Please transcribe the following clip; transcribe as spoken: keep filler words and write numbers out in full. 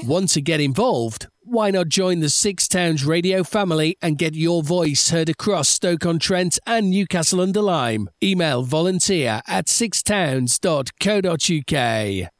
Want to get involved? Why not join the Six Towns radio family and get your voice heard across Stoke-on-Trent and Newcastle-under-Lyme? Email volunteer at sixtowns dot co dot uk.